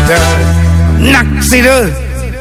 เด้อหนักสิเด้อ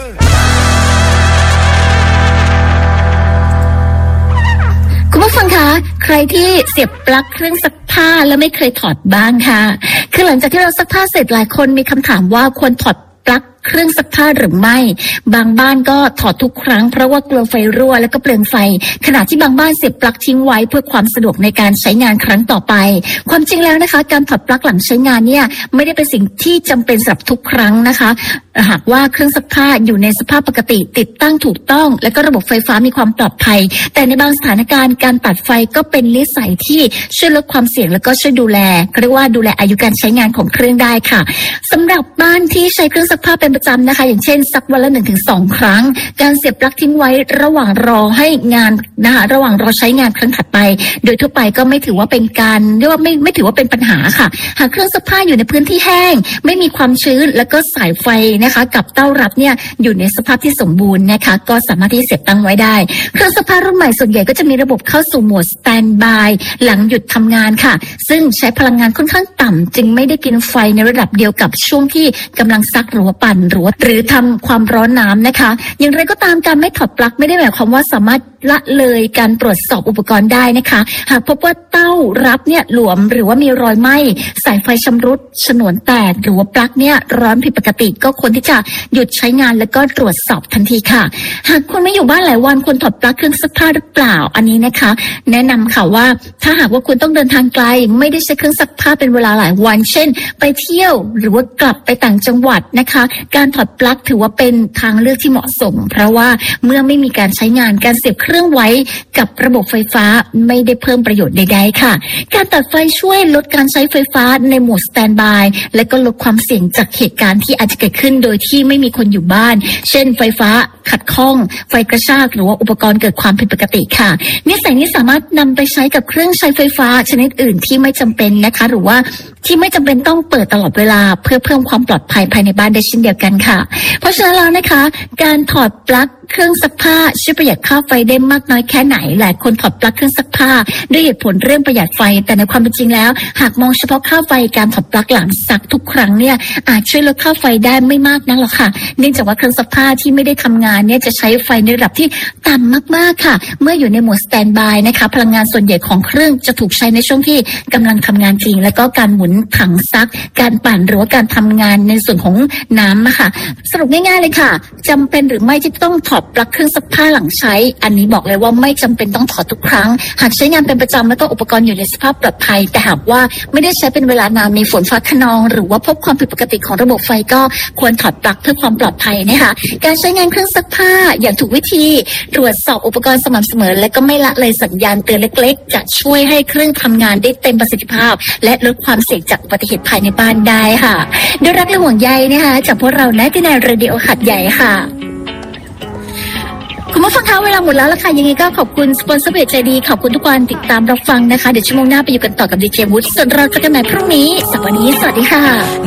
คุณผู้ฟังคะใครที่เสียบปลั๊กเครื่องซักผ้าแล้วไม่เคยถอดบ้างค่ะคือหลังจากที่เราซักผ้าเสร็จหลายคนมีคำถามว่าควรถอดปลั๊กเครื่องซักผ้าหรือไม่บางบ้านก็ถอดทุกครั้งเพราะว่ากลัวไฟรั่วแล้วก็เปลืองไฟขณะที่บางบ้านเสียบปลั๊กทิ้งไว้เพื่อความสะดวกในการใช้งานครั้งต่อไปความจริงแล้วนะคะการถอดปลั๊กหลังใช้งานเนี่ยไม่ได้เป็นสิ่งที่จำเป็นสำหรับทุกครั้งนะคะหากว่าเครื่องซักผ้าอยู่ในสภาพปกติติดตั้งถูกต้องและก็ระบบไฟฟ้ามีความปลอดภัยแต่ในบางสถานการณ์การตัดไฟก็เป็นนิสัยที่ช่วยลดความเสี่ยงแล้วก็ช่วยดูแลเรียกว่าดูแลอายุการใช้งานของเครื่องได้ค่ะสำหรับบ้านที่ใช้เครื่องซักผ้าเป็นประจำนะคะอย่างเช่นซักวันละ 1-2 ครั้งการเสียบปลั๊กทิ้งไว้ระหว่างรอให้งานนะคะระหว่างรอใช้งานครั้งถัดไปโดยทั่วไปก็ไม่ถือว่าเป็นการเรียกว่าไม่ถือว่าเป็นปัญหาค่ะหากเครื่องซักผ้าอยู่ในพื้นที่แห้งไม่มีความชื้นแล้วก็สายไฟนะคะกับเต้ารับเนี่ยอยู่ในสภาพที่สมบูรณ์นะคะก็สามารถที่เสียบตั้งไว้ได้เครื่องซักผ้ารุ่นใหม่ส่วนใหญ่ก็จะมีระบบเข้าสู่โหมดสแตนด์บายหลังหยุดทำงานค่ะซึ่งใช้พลังงานค่อนข้างต่ำจึงไม่ได้กินไฟในระดับเดียวกับช่วงที่กำลังซักหรือว่าปั่นหรือทำความร้อนน้ำนะคะอย่างไรก็ตามการไม่ถอดปลั๊กไม่ได้หมายความว่าสามารถละเลยการตรวจสอบอุปกรณ์ได้นะคะหากพบว่าเต้ารับเนี่ยหลวมหรือว่ามีรอยไหม้สายไฟชำรุดฉนวนแตกหรือว่าปลั๊กเนี่ยร้อนผิดปกติก็ควรที่จะหยุดใช้งานแล้วก็ตรวจสอบทันทีค่ะหากคุณไม่อยู่บ้านหลายวันควรถอดปลั๊กเครื่องซักผ้าหรือเปล่าอันนี้นะคะแนะนำค่ะว่าถ้าหากว่าคุณต้องเดินทางไกลไม่ได้ใช้เครื่องซักผ้าเป็นเวลาหลายวันเช่นไปเที่ยวหรือว่ากลับไปต่างจังหวัดนะคะการถอดปลั๊กถือว่าเป็นทางเลือกที่เหมาะสมเพราะว่าเมื่อไม่มีการใช้งานการเสียบเครื่องไว้กับระบบไฟฟ้าไม่ได้เพิ่มประโยชน์ใดๆค่ะการตัดไฟช่วยลดการใช้ไฟฟ้าในโหมดสแตนด์บายและก็ลดความเสี่ยงจากเหตุการณ์ที่อาจจะเกิดขึ้นโดยที่ไม่มีคนอยู่บ้านเช่นไฟฟ้าขัดข้องไฟกระชากหรือว่าอุปกรณ์เกิดความผิดปกติค่ะนิสัยนี้สามารถนำไปใช้กับเครื่องใช้ไฟฟ้าชนิดอื่นที่ไม่จำเป็นนะคะหรือว่าที่ไม่จำเป็นต้องเปิดตลอดเวลาเพื่อเพิ่มความปลอดภัยภายในบ้านได้เช่นเดียวกันค่ะเพราะฉะนั้นแล้วนะคะการถอดปลั๊กเครื่องซักผ้าช่วยประหยัดค่าไฟได้มากน้อยแค่ไหนหลายคนถอดปลั๊กเครื่องซักผ้าด้วยเหตุผลเรื่องประหยัดไฟแต่ในความเป็นจริงแล้วหากมองเฉพาะค่าไฟการถอดปลั๊กหลังซักทุกครั้งเนี่ยอาจช่วยลดค่าไฟได้ไม่มากนักหรอกค่ะเนื่องจากว่าเครื่องซักผ้าที่ไม่ได้ทำงานเนี่ยจะใช้ไฟในระดับที่ต่ำมากๆค่ะเมื่ออยู่ในโหมดสแตนด์บายนะคะพลังงานส่วนใหญ่ของเครื่องจะถูกใช้ในช่วงที่กำลังทำงานจริงแล้วก็การหมุนถังซักการปั่นหรือว่าการทำงานในส่วนของน้ำนะคะสรุปง่ายๆเลยค่ะจำเป็นหรือไม่ที่ต้องถอดปลั๊กเครื่องซักผ้าหลังใช้อันนี้บอกเลยว่าไม่จำเป็นต้องถอดทุกครั้งหากใช้งานเป็นประจำแล้วก็อุปกรณ์อยู่ในสภาพปลอดภัยแต่หากว่าไม่ได้ใช้เป็นเวลานานมีฝนฟ้าคะนองหรือว่าพบความผิดปกติของระบบไฟก็ควรถอดปลั๊กเพื่อความปลอดภัยนะคะการใช้งานเครื่องซักผ้าอย่างถูกวิธีตรวจสอบอุปกรณ์สม่ำเสมอและก็ไม่ละเลยสัญญาณเตือนเล็กๆจะช่วยให้เครื่องทำงานได้เต็มประสิทธิภาพและลดความเสี่ยงจากอุบัติเหตุภายในบ้านได้ค่ะด้วยรักและห่วงใยนะคะจากพวกเราณที่ในเรดิโอหัดใหญ่ค่ะคุณผู้ฟังคะเวลาหมดแล้วล่ะค่ะยังไงก็ขอบคุณสปอนเซอร์เพจใจดีขอบคุณทุกคนติดตามรับฟังนะคะเดี๋ยวชั่วโมงหน้าไปอยู่กันต่อกับดีเจวุฒิส่วนเราจะกันใหม่พรุ่งนี้สวัสดีค่ะ